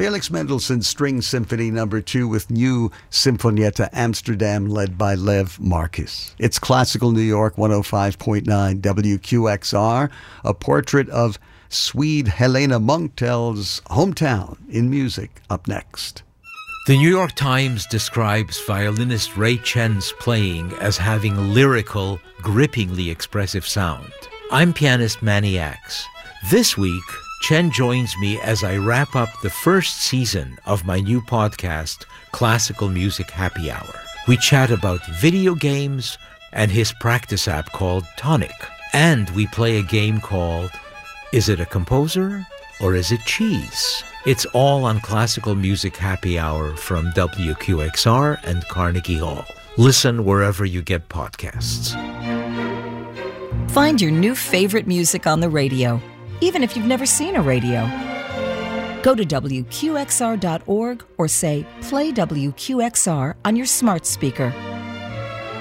Felix Mendelssohn's String Symphony No. 2 with New Sinfonietta Amsterdam, led by Lev Marquis. It's Classical New York 105.9 WQXR, a portrait of Swede Helena Munktel's hometown in music, up next. The New York Times describes violinist Ray Chen's playing as having a lyrical, grippingly expressive sound. I'm pianist Manny Axe. This week, Chen joins me as I wrap up the first season of my new podcast, Classical Music Happy Hour. We chat about video games and his practice app called Tonic. And we play a game called Is It a Composer or Is It Cheese? It's all on Classical Music Happy Hour from WQXR and Carnegie Hall. Listen wherever you get podcasts. Find your new favorite music on the radio, even if you've never seen a radio. Go to WQXR.org or say, play WQXR on your smart speaker.